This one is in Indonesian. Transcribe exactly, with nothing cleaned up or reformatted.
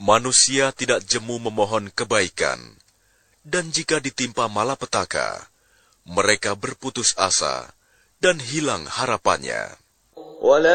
Manusia tidak jemu memohon kebaikan, dan jika ditimpa malapetaka, mereka berputus asa dan hilang harapannya.